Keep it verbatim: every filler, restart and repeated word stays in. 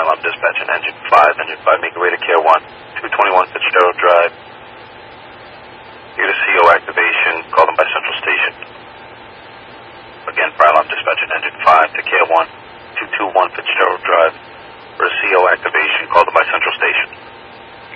I'm dispatching engine five, engine five, make your way to Care one, two